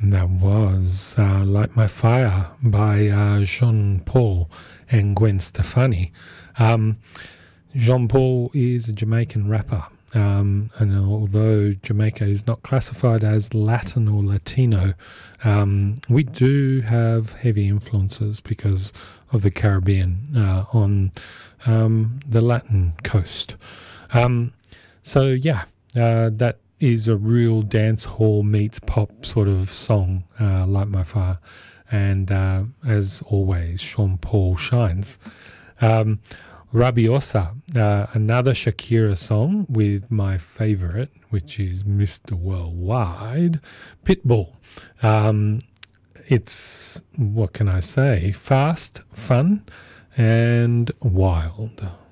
And that was Light My Fire by Jean Paul and Gwen Stefani. Jean Paul is a Jamaican rapper, and although Jamaica is not classified as Latin or Latino, we do have heavy influences because of the Caribbean on the Latin coast. That is a real dance hall meets pop sort of song, Light My Fire. And as always, Sean Paul shines. Rabiosa, another Shakira song with my favorite, which is Mr. Worldwide, Pitbull. It's, what can I say, fast, fun, and wild.